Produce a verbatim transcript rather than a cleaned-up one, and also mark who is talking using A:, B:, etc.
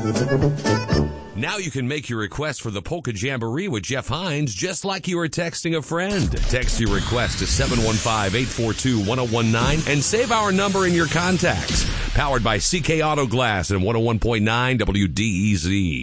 A: Now you can make your request for the Polka Jamboree with Jeff Hines just like you were texting a friend. Text your request to seven one five, eight four two, one oh one nine and save our number in your contacts. Powered by C K Auto Glass and one oh one point nine W D E Z.